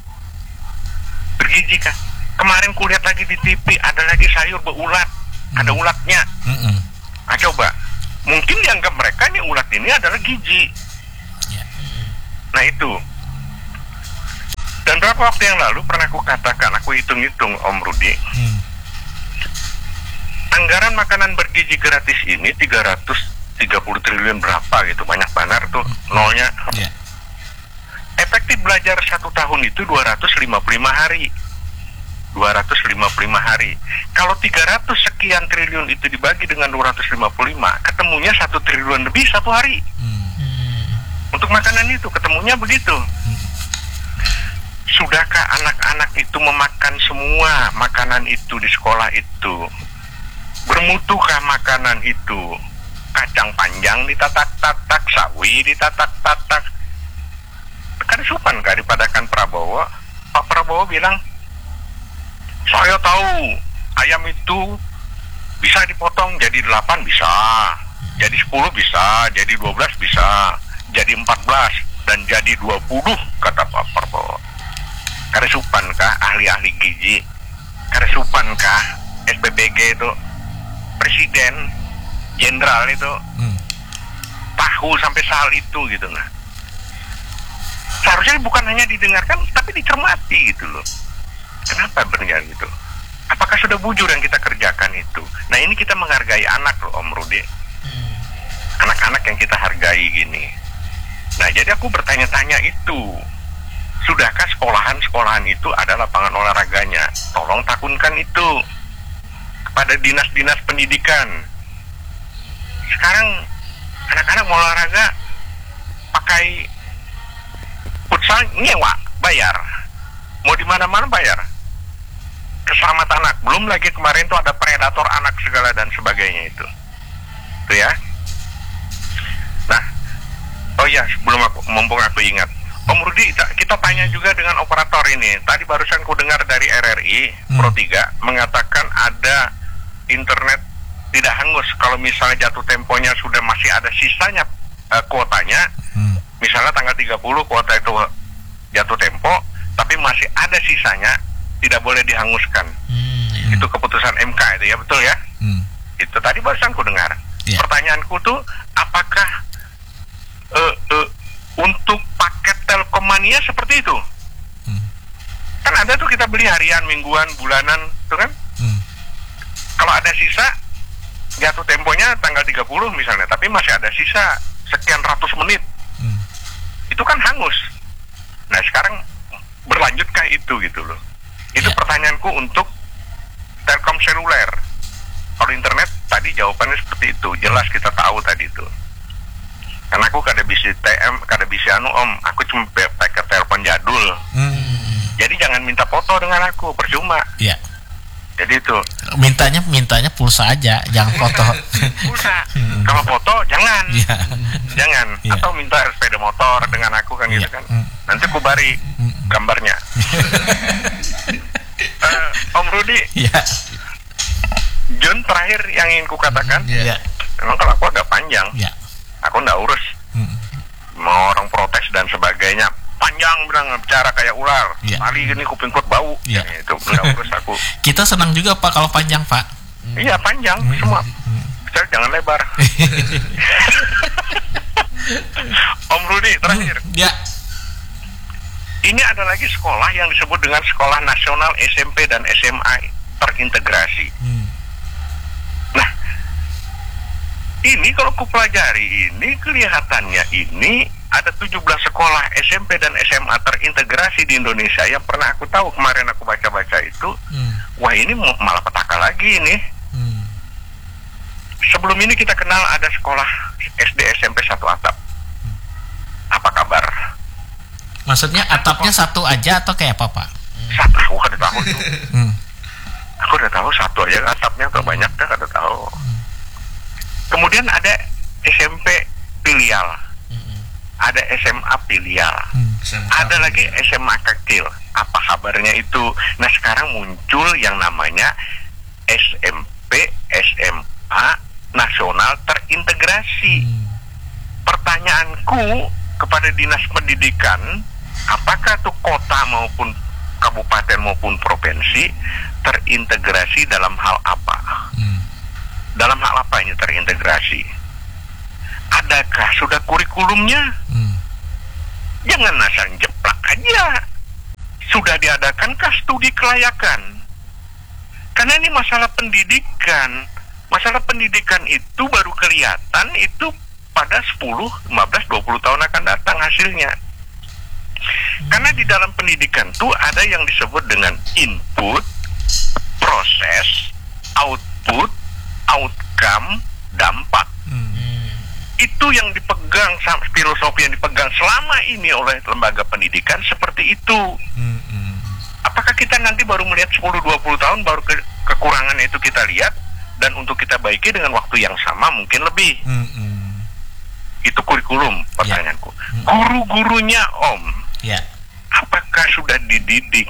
S6: Bergizi kah? Kemarin kulihat lagi di T V ada lagi sayur berulat, hmm. ada ulatnya. Hmm. Nah coba, mungkin dianggap mereka nih ulat ini adalah gizi. Yeah. Nah itu. Dan beberapa waktu yang lalu pernah aku katakan, aku hitung-hitung Om Rudi. Hmm. Anggaran makanan bergizi gratis ini tiga ratus tiga puluh triliun berapa gitu, banyak benar tuh hmm. nolnya. Yeah. Efektif belajar satu tahun itu dua ratus lima puluh lima hari. dua ratus lima puluh lima hari. Kalau tiga ratus sekian triliun itu dibagi dengan dua ratus lima puluh lima, ketemunya satu triliun lebih satu hari. Hmm. Untuk makanan itu ketemunya begitu. Hmm. Sudahkah anak-anak itu memakan semua makanan itu di sekolah itu? Bermutukah makanan itu? Kacang panjang ditatak-tatak, sawi ditatak-tatak. Kan supan kah dipadakan Prabowo? Pak Prabowo bilang, saya tahu ayam itu bisa dipotong jadi delapan bisa, jadi sepuluh bisa, jadi dua belas bisa, jadi empat belas, dan jadi dua puluh, kata Pak Prabowo. Karesupankah ahli-ahli gizi? Karesupankah S B B G itu, presiden, jenderal itu, hmm. tahu sampai soal itu gitu nah. Seharusnya bukan hanya didengarkan, tapi dicermati gitu loh. Kenapa berjalan gitu? Apakah sudah bujur yang kita kerjakan itu? Nah ini kita menghargai anak loh Om Rudi. Hmm. Anak-anak yang kita hargai gini. Nah jadi aku bertanya-tanya itu. Sudahkah sekolahan-sekolahan itu ada lapangan olahraganya? Tolong takunkan itu kepada dinas-dinas pendidikan. Sekarang anak-anak mau olahraga pakai futsal nyewa, bayar. Mau di mana-mana bayar. Keselamatan anak, belum lagi kemarin tuh ada predator anak segala dan sebagainya itu. Tuh ya. Nah, oh ya, sebelum aku mumpung aku ingat, Om Rudi, kita tanya juga dengan operator ini. Tadi barusan ku dengar dari R R I hmm. Pro tiga mengatakan ada internet tidak hangus kalau misalnya jatuh temponya sudah masih ada sisanya uh, kuotanya. Hmm. Misalnya tanggal tiga puluh kuota itu jatuh tempo, tapi masih ada sisanya, tidak boleh dihanguskan. Hmm, iya. Itu keputusan M K itu ya, betul ya? Hmm. Itu tadi barusan ku dengar. Yeah. Pertanyaanku tuh, apakah uh, uh, untuk paket Telkomania seperti itu? Hmm. Kan ada tuh kita beli harian, mingguan, bulanan, tuh kan? Hmm. Kalau ada sisa, jatuh temponya tanggal tiga puluh misalnya, tapi masih ada sisa sekian ratus menit. Hmm. Itu kan hangus. Nah sekarang berlanjutkah itu gitu loh? Itu yeah. pertanyaanku untuk Telkom seluler. Kalau internet tadi jawabannya seperti itu, jelas kita tahu tadi itu. Karena aku kada bisa T M, kada bisa anu Om, aku cuma pakai telepon jadul. Hmm. Jadi jangan minta foto dengan aku, percuma. Iya. Yeah. Jadi itu.
S2: Mintanya mintanya pulsa aja, jangan foto.
S6: Pulsa. Hmm. Kalau foto jangan. Yeah. Jangan. Yeah. Atau minta sepeda motor dengan aku kan yeah. gitu kan. Hmm. Nanti aku bari hmm. gambarnya. uh, Om Rudi. Iya. Yeah. Jun terakhir yang ingin ku katakan. Iya. Yeah. Memang kalau aku agak panjang. Iya. Yeah. Aku nggak urus. Hmm. Mau orang protes dan sebagainya. Panjang bilang bicara kayak ular, yeah. Kali gini kuping-kuping bau, yeah. Ya, itu nggak urus aku.
S2: Kita senang juga Pak kalau panjang Pak.
S6: Iya panjang mm-hmm. semua, mm-hmm. jangan lebar. Om Rudi terakhir.
S2: Ya. Yeah.
S6: Ini ada lagi sekolah yang disebut dengan Sekolah Nasional S M P dan S M A terintegrasi. Mm. Nah, ini kalau ku pelajari ini kelihatannya ini ada tujuh belas sekolah S M P dan S M A terintegrasi di Indonesia yang pernah aku tahu kemarin aku baca-baca itu. Hmm. Wah ini malah petaka lagi ini. Hmm. Sebelum ini kita kenal ada sekolah S D S M P satu atap. Hmm. Apa kabar?
S2: Maksudnya atapnya satu aja atau kayak apa Pak?
S6: Satu, aku kada tahu tuh. Hmm. Aku udah tahu satu aja atapnya, atau banyak dah kada tahu. Hmm. Kemudian ada S M P filial. Ada S M A filial, hmm. Ada lagi S M A kecil. Apa kabarnya itu? Nah sekarang muncul yang namanya S M P, S M A nasional terintegrasi. Hmm. Pertanyaanku kepada Dinas Pendidikan, apakah tuh kota maupun kabupaten maupun provinsi terintegrasi dalam hal apa? Hmm. Dalam hal apa ini terintegrasi? Adakah sudah kurikulumnya? Hmm. Jangan asal jeplak aja. Sudah diadakankah studi kelayakan? Karena ini masalah pendidikan. Masalah pendidikan itu baru kelihatan itu pada sepuluh, lima belas, dua puluh tahun akan datang hasilnya. Karena di dalam pendidikan itu ada yang disebut dengan input, proses, output, outcome, dampak. Hmm. Itu yang dipegang, filosofi yang dipegang selama ini oleh lembaga pendidikan seperti itu. Hmm. Apakah kita nanti baru melihat sepuluh dua puluh tahun baru ke, kekurangan itu kita lihat, dan untuk kita baiki dengan waktu yang sama mungkin lebih. Hmm. Itu kurikulum, pertanyaanku. Yeah. Guru-gurunya Om, yeah. Apakah sudah dididik?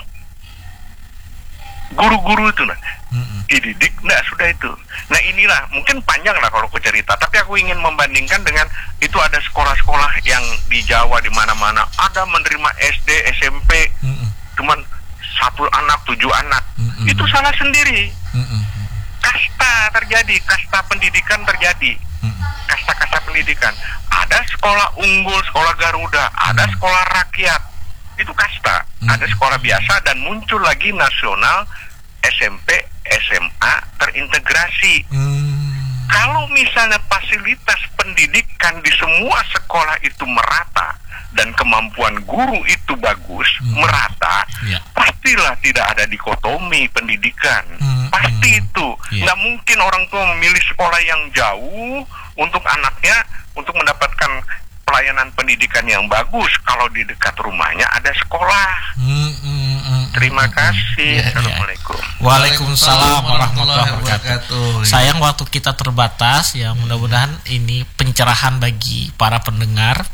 S6: Guru-guru itu nah, mm-hmm. dididik, enggak sudah itu. Nah inilah, mungkin panjang lah kalau aku cerita, tapi aku ingin membandingkan dengan itu ada sekolah-sekolah yang di Jawa di mana-mana ada menerima S D, S M P, mm-hmm. cuman satu anak, tujuh anak, mm-hmm. itu salah sendiri. Mm-hmm. Kasta terjadi, kasta pendidikan terjadi, mm-hmm. kasta-kasta pendidikan. Ada sekolah unggul, sekolah Garuda, ada mm-hmm. sekolah rakyat. Itu kasta, hmm. ada sekolah biasa dan muncul lagi nasional S M P, S M A terintegrasi. Hmm. Kalau misalnya fasilitas pendidikan di semua sekolah itu merata dan kemampuan guru itu bagus, hmm. merata, yeah. pastilah tidak ada dikotomi pendidikan. Hmm. Pasti itu. Yeah. Nggak mungkin orang tua memilih sekolah yang jauh untuk anaknya untuk mendapatkan pelayanan pendidikan yang bagus kalau di dekat rumahnya ada sekolah. Hmm, hmm, hmm, Terima kasih. Ya, Assalamualaikum.
S2: Ya. Waalaikumsalam warahmatullahi wabarakatuh. Sayang waktu kita terbatas ya. Mudah-mudahan ini pencerahan bagi para pendengar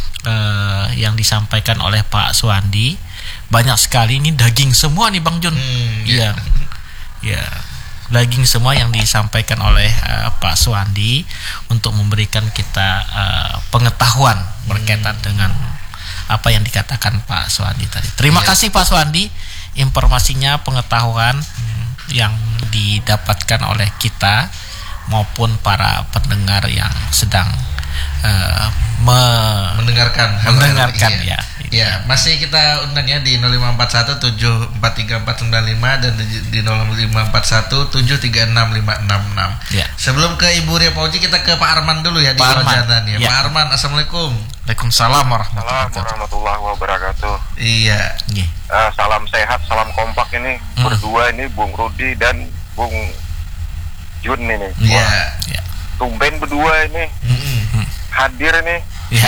S2: eh, yang disampaikan oleh Pak Suwandi. Banyak sekali ini daging semua nih Bang Jun. Hmm, ya. Ya. Ya. Daging semua yang disampaikan oleh uh, Pak Suwandi untuk memberikan kita uh, pengetahuan berkaitan hmm. dengan apa yang dikatakan Pak Suwandi tadi. Terima yeah. kasih Pak Suwandi, informasinya, pengetahuan hmm, yang didapatkan oleh kita maupun para pendengar yang sedang uh, me-
S1: mendengarkan
S2: mendengarkan
S1: ya.
S2: ya.
S1: Ya, masih kita undang ya di nol lima empat satu tujuh empat tiga empat sembilan lima dan di nol lima empat satu tujuh tiga enam lima enam enam. Ya. Sebelum ke Ibu Ria Pauji, kita ke Pak Arman dulu ya di Rojanan ya. ya. Pak Arman, Assalamualaikum.
S2: Waalaikumsalam warahmatullahi
S6: warahmatullahi wabarakatuh.
S1: Iya.
S6: Uh, salam sehat, salam kompak ini hmm. berdua ini Bung Rudi dan Bung Jun ini.
S1: Iya.
S6: Ya. Tumben berdua ini hmm. hadir nih. Iya.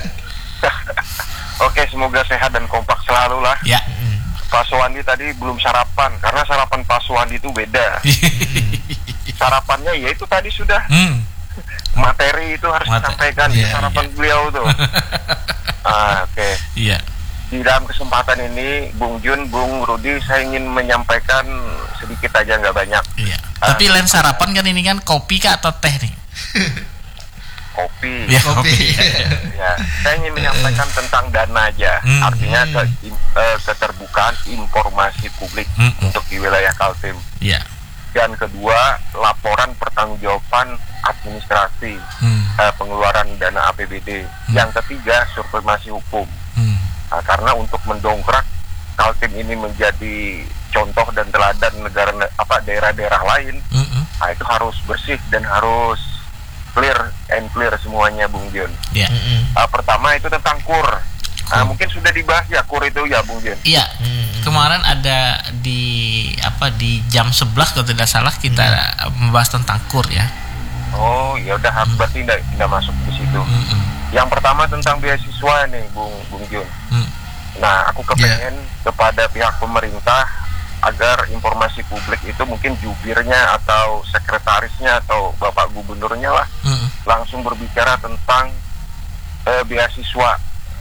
S6: Oke, semoga sehat dan kompak selalu lah.
S2: Ya.
S6: Pak Suwandi tadi belum sarapan, karena sarapan Pak Suwandi itu beda. Sarapannya ya itu tadi sudah. Hmm. Materi itu harus Mate- disampaikan yeah, di sarapan yeah. beliau tuh. ah, Oke. Okay.
S2: Iya.
S6: Di dalam kesempatan ini, Bung Jun, Bung Rudi, saya ingin menyampaikan sedikit aja, nggak banyak.
S2: Iya. Uh, Tapi lain sarapan kan ini kan kopi kah atau teh nih?
S6: Kopi.
S2: Ya, kopi.
S6: Ya, saya ingin menyampaikan tentang dana aja. Hmm. Artinya ke, uh, keterbukaan informasi publik hmm. untuk di wilayah Kaltim.
S2: Iya.
S6: Dan kedua, laporan pertanggungjawaban administrasi hmm. uh, pengeluaran dana A P B D. Hmm. Yang ketiga, supremasi hukum. Hmm. Nah, karena untuk mendongkrak Kaltim ini menjadi contoh dan teladan negara apa daerah-daerah lain, hmm. nah, itu harus bersih dan harus clear and clear semuanya, Bung Jun.
S2: Yeah. Mm-hmm.
S6: Uh, pertama itu tentang kur. Nah, hmm. mungkin sudah dibahas ya kur itu ya, Bung Jun.
S2: Iya. Hmm. Kemarin ada di apa di jam sebelas kalau tidak salah kita hmm. membahas tentang kur ya.
S6: Oh, ya udah hmm. berarti tidak tidak masuk di situ. Hmm. Yang pertama tentang beasiswa nih, Bung Bung Jun. Hmm. Nah, aku kepengen yeah. kepada pihak pemerintah agar informasi publik itu mungkin jubirnya atau sekretarisnya atau bapak gubernurnya lah hmm. langsung berbicara tentang eh, beasiswa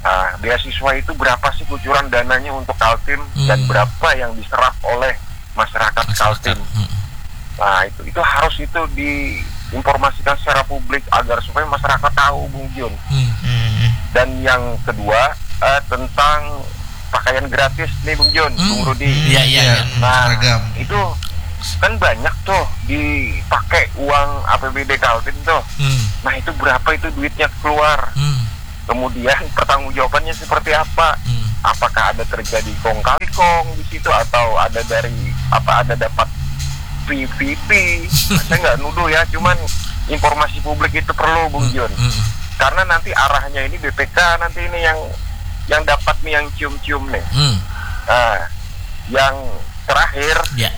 S6: Nah, beasiswa itu berapa sih kucuran dananya untuk Kaltim hmm. dan berapa yang diserap oleh masyarakat, masyarakat. Kaltim. Hmm. Nah, itu itu harus itu diinformasikan secara publik agar supaya masyarakat tahu, Bung Jun. Hmm. Dan yang kedua uh, tentang pakaian gratis nih, Bung Jun, hmm. Bung Rudi.
S2: Iya, iya, iya.
S6: Nah, seragam. Itu kan banyak tuh dipakai uang A P B D Kaltim tuh. Hmm. Nah, itu berapa itu duitnya keluar? Hmm. Kemudian pertanggungjawabannya seperti apa? Hmm. Apakah ada terjadi kong kali kong di situ atau ada dari apa ada dapat P V P? Saya nggak nuduh ya, cuman informasi publik itu perlu, Bung Jun. Hmm. Hmm. Karena nanti arahnya ini B P K nanti ini yang yang dapat nih yang cium-cium nih. Hmm. Nah, yang terakhir. Yeah.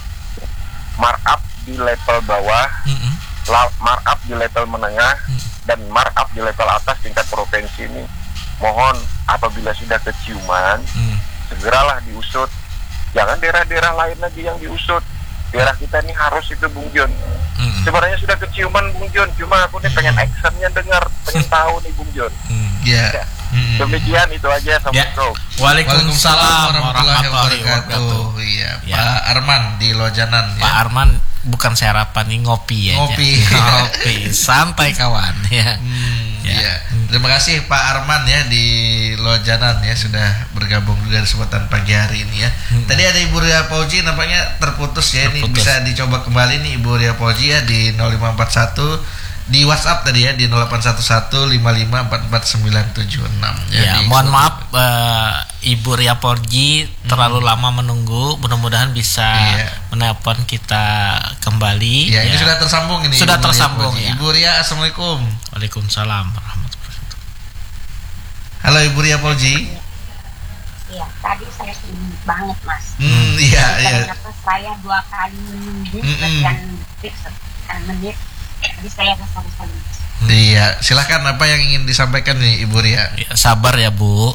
S6: Markup di level bawah, mm-hmm. markup di level menengah, mm. dan markup di level atas tingkat provinsi ini. Mohon apabila sudah keciuman, mm. segeralah diusut. Jangan daerah-daerah lain lagi yang diusut. Daerah kita ini harus itu, Bung Jun. Mm. Sebenarnya sudah keciuman, Bung Jun. Cuma aku nih pengen actionnya dengar, pengen tahu nih, Bung Jun.
S1: Iya.
S6: Yeah. Mm-hmm. Demikian itu aja, Assalamualaikum.
S2: Ya. Waalaikumsalam warahmatullahi wabarakatuh.
S1: Iya, ya. Pak Arman di Lojanan.
S2: Pak ya. Arman bukan sarapan, ini ngopi ya.
S1: Ngopi,
S2: ngopi, santai kawan ya.
S1: Hmm, ya. Ya. Terima kasih Pak Arman ya di Lojanan ya sudah bergabung juga di kesempatan pagi hari ini ya. Hmm. Tadi ada Ibu Ria Pauji nampaknya terputus ya. Terputus. Ini bisa dicoba kembali nih Ibu Ria Pauji ya di nol lima empat satu. Di WhatsApp tadi ya di nol delapan satu satu lima lima empat empat sembilan tujuh enam.
S2: Ya, ya mohon maaf uh, Ibu Ria Porji hmm. terlalu lama menunggu. Mudah-mudahan bisa iya. menelpon kita kembali.
S1: Ya, ya, ini sudah tersambung ini.
S2: Sudah
S1: Ibu
S2: tersambung
S1: Ria
S2: ya.
S1: Ibu Ria, Assalamualaikum.
S2: Waalaikumsalam warahmatullahi wabarakatuh.
S1: Halo Ibu Ria Porji.
S7: Iya, tadi saya sedih banget Mas.
S1: Hmm, iya, iya.
S7: Ternyata saya dua kali menunggu sekian detik, sekian menit. Jadi saya rasa sekali.
S1: Iya, silakan apa yang ingin disampaikan nih Ibu Ria?
S2: Ya, sabar ya Bu.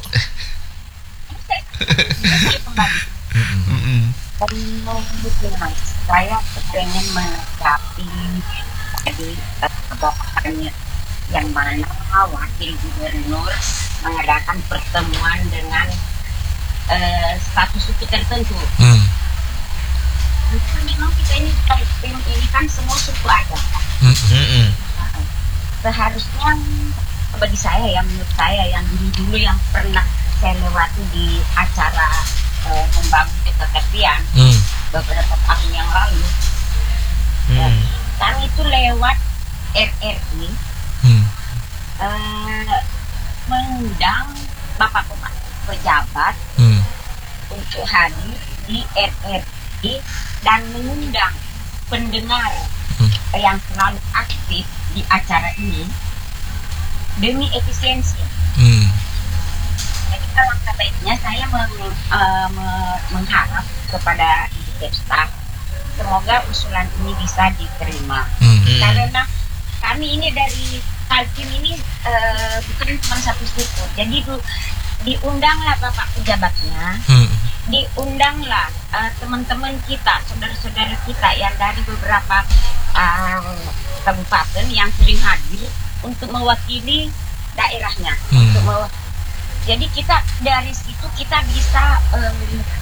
S7: Saya pengen menanggapi jadi kebawahannya yang mana wakil gubernur mengadakan pertemuan dengan uh, satu suku tertentu. Hmm. Memang kita ini tim ini kan semua suku ada. Mm-hmm. Seharusnya bagi saya ya, menurut saya yang dulu-dulu yang pernah saya lewati di acara uh, membangun ketepian mm. beberapa tahun yang lalu, mm. ya, kan itu lewat R R I mm. uh, mengundang bapak pejabat mm. untuk hadir di R R I dan mengundang pendengar hmm. yang selalu aktif di acara ini demi efisiensi. Hmm. Jadi kalau baiknya saya meng, uh, mengharap kepada Depsta semoga usulan ini bisa diterima. Hmm. Karena kami ini dari Kaltim ini uh, bukan cuma satu suku. Jadi du, diundanglah bapak pejabatnya. Hmm. Diundanglah uh, teman-teman kita, saudara-saudara kita yang dari beberapa uh, kabupaten yang sering hadir untuk mewakili daerahnya. Hmm. Untuk mew- Jadi kita dari situ kita bisa um,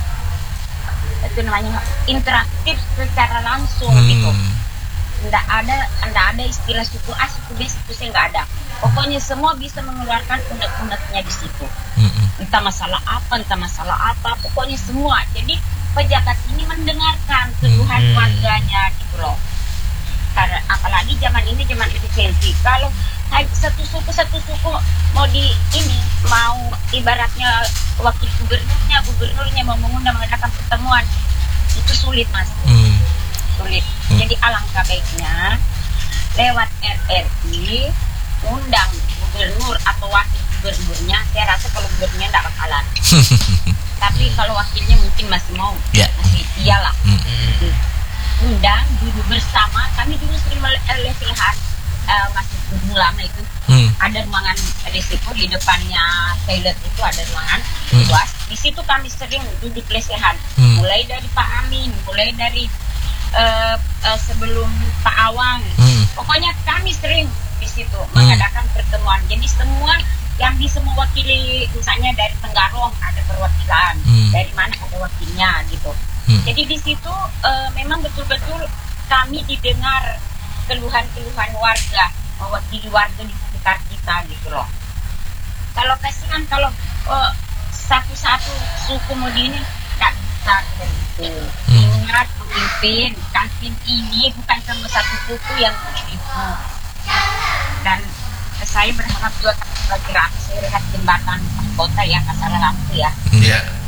S7: itu namanya interaktif secara langsung hmm. gitu. Nggak ada, nggak ada istilah suku A, suku B, suku C, nggak ada. Pokoknya semua bisa mengeluarkan undang-undangnya di situ. Mm-hmm. Entah masalah apa, entah masalah apa, pokoknya semua. Jadi pejabat ini mendengarkan keluhan mm-hmm. warganya gitu loh. Karena apalagi zaman ini zaman efisiensi. Kalau satu suku satu suku mau di ini mau ibaratnya wakil gubernurnya, gubernurnya mau mengundang mengadakan pertemuan itu sulit Mas. Mm. Sulit. Hmm. Jadi alangkah baiknya lewat R R I undang gubernur atau wakil gubernurnya. Saya rasa kalau gubernurnya tidak bakalan. Tapi hmm. kalau wakilnya mungkin masih mau, yeah. masih iyalah. Hmm. Undang duduk bersama. Kami dulu sering melihat uh, masih dulu lama itu hmm. ada ruangan risiko di depannya toilet itu ada ruangan hmm. luas. Di situ kami sering duduk lesehan. Hmm. Mulai dari Pak Amin, mulai dari Uh, uh, sebelum Pak Awang, hmm. pokoknya kami sering di situ hmm. mengadakan pertemuan. Jadi semua yang bisa mewakili, misalnya dari Tenggarong ada perwakilan, hmm. dari mana ada wakilnya gitu. Hmm. Jadi di situ uh, memang betul-betul kami didengar keluhan-keluhan warga, mewakili warga di sekitar kita gitu loh. Kalau kasihan kalau uh, satu-satu suku Modini tidak bisa gitu. Hmm. Ingat pemimpin, kantin ini bukan cuma satu suku yang begitu. Dan saya berharap juga sebagai rakyat saya lihat jembatan kota ya Kasara Lampu ya.
S1: Yeah.